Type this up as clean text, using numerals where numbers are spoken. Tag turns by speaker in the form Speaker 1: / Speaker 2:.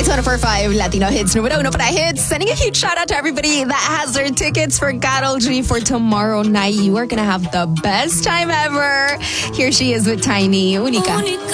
Speaker 1: It's 104.5 Latino Hits numero uno para hits. Sending a huge shout out to everybody that has their tickets for Karol G for tomorrow night. You are going to have the best time ever. Here she is with Tiny. Única.